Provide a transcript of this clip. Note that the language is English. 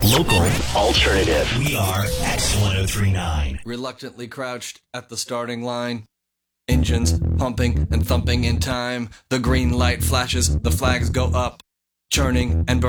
Local. Alternative. We are X1039. Reluctantly crouched at the starting line. Engines pumping and thumping in time. The green light flashes, the flags go up. Churning and burning.